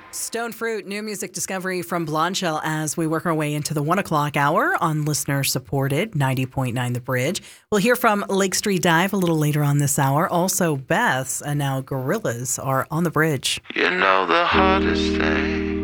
Stone Fruit, new music discovery from Blondshell as we work our way into the 1 o'clock hour on listener-supported 90.9 The Bridge. We'll hear from Lake Street Dive a little later on this hour. Also, Beth's and now Gorillas are on the bridge. You know the hardest thing